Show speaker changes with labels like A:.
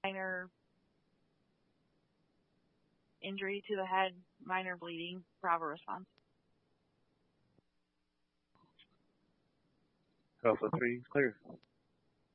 A: minor injury to the head, minor bleeding. Bravo response.
B: Alpha 3, clear.